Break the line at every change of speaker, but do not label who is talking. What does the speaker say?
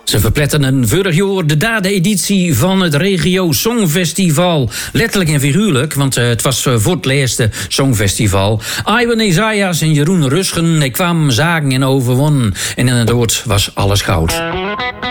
Ze verpletterden vorig jaar de derde editie van het Regio Songfestival. Letterlijk en figuurlijk, want het was voor het laatste Songfestival. Iwan Isaias en Jeroen Rusgen kwamen zagen en overwonnen. En inderdaad was alles goud.